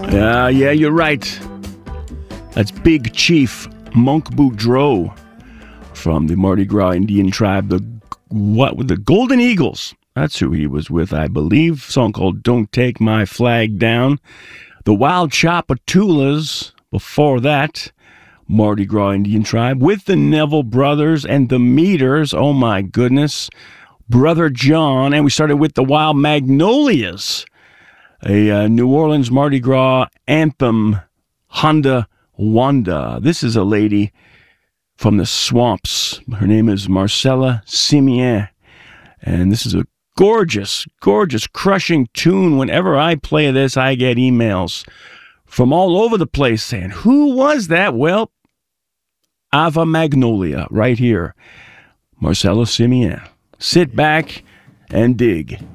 Yeah, you're right. That's Big Chief Monk Boudreaux from the Mardi Gras Indian tribe, the Golden Eagles. That's who he was with, I believe. Song called Don't Take My Flag Down. The Wild Chapatulas, before that, Mardi Gras Indian tribe, with the Neville Brothers and the Meters. Oh, my goodness. Brother John. And we started with the Wild Magnolias, a New Orleans Mardi Gras anthem, Honda Wanda. This is a lady from the swamps. Her name is Marcella Simien. And this is a gorgeous, gorgeous, crushing tune. Whenever I play this, I get emails from all over the place saying, who was that? Well, Ava Magnolia, right here. Marcella Simien. Sit back and dig.